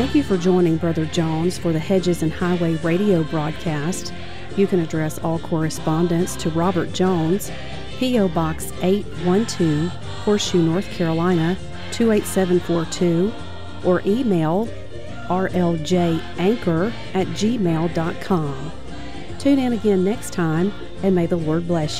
Thank you for joining Brother Jones for the Hedges and Highway radio broadcast. You can address all correspondence to Robert Jones, P.O. Box 812, Horseshoe, North Carolina, 28742, or email rljanchor@gmail.com. Tune in again next time, and may the Lord bless you.